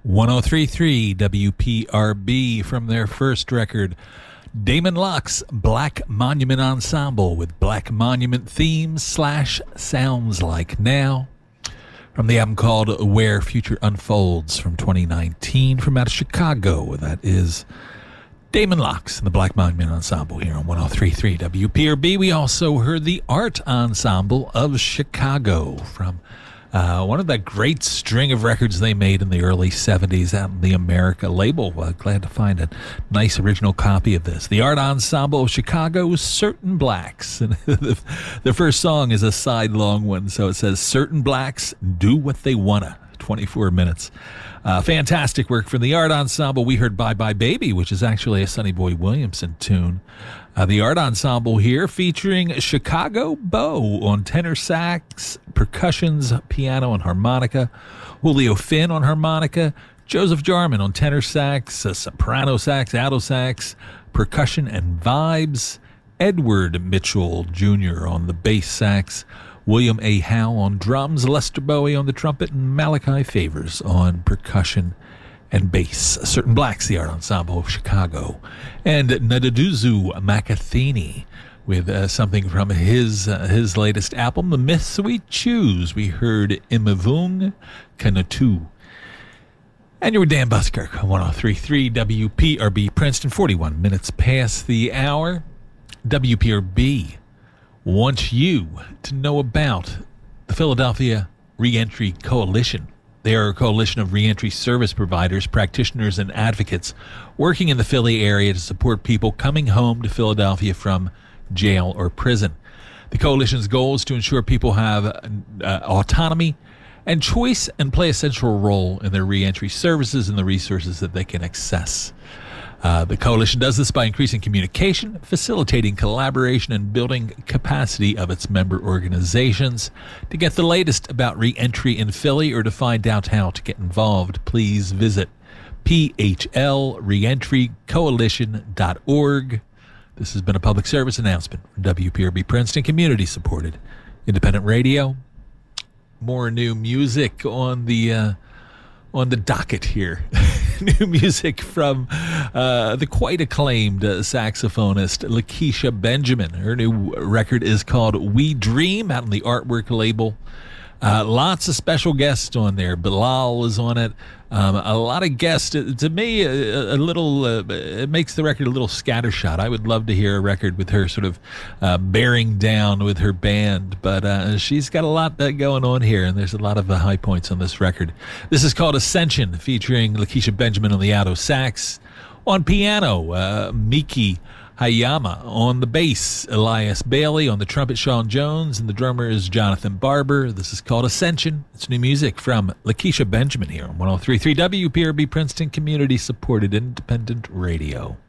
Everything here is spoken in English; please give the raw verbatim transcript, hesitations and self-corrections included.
one oh three point three W P R B from their first record, Damon Locke's Black Monument Ensemble with Black Monument themes slash sounds like now. From the album called Where Future Unfolds from twenty nineteen from out of Chicago. That is Damon Locke's and the Black Monument Ensemble here on one oh three point three W P R B. We also heard the Art Ensemble of Chicago from uh, one of that great string of records they made in the early seventies out on the America label. Uh, glad to find a nice original copy of this. The Art Ensemble of Chicago, Certain Blacks. And the, the first song is a side-long one, so it says, Certain Blacks do what they wanna. twenty-four minutes. Uh, fantastic work from the Art Ensemble. We heard Bye Bye Baby, which is actually a Sonny Boy Williamson tune. Uh, the Art Ensemble here featuring Chicago Beau on tenor sax, percussions, piano, and harmonica, Julio Finn on harmonica, Joseph Jarman on tenor sax, uh, soprano sax, alto sax, percussion, and vibes, Edward Mitchell Junior on the bass sax, William A. Howe on drums, Lester Bowie on the trumpet, and Malachi Favors on percussion and bass. Certain Blacks, the Art Ensemble of Chicago. And Nduduzo Makathini with uh, something from his uh, his latest album, The Myths We Choose. We heard Imavung Kanatu. And you were Dan Buskirk on one oh three point three W P R B Princeton, forty-one minutes past the hour. W P R B wants you to know about the Philadelphia Reentry Coalition. They are a coalition of reentry service providers, practitioners, and advocates working in the Philly area to support people coming home to Philadelphia from jail or prison. The coalition's goal is to ensure people have uh, autonomy and choice and play a central role in their reentry services and the resources that they can access. Uh, the coalition does this by increasing communication, facilitating collaboration, and building capacity of its member organizations. To get the latest about reentry in Philly or to find out how to get involved, please visit p h l reentry coalition dot org. This has been a public service announcement from W P R B Princeton, community-supported independent radio. More new music on the uh, on the docket here. New music from uh, the quite acclaimed uh, saxophonist Lakeisha Benjamin. Her new record is called We Dream, out on the Artwork label. Uh, lots of special guests on there. Bilal is on it. Um, a lot of guests. To me, a, a little, uh, it makes the record a little scattershot. I would love to hear a record with her sort of uh, bearing down with her band, but uh, she's got a lot uh, going on here, and there's a lot of uh, high points on this record. This is called Ascension, featuring Lakeisha Benjamin on the alto sax. On piano, uh, Miki Hayama. On the bass, Elias Bailey. On the trumpet, Sean Jones. And the drummer is Jonathan Barber. This is called Ascension. It's new music from Lakeisha Benjamin here on one oh three point three W P R B Princeton, community-supported independent radio.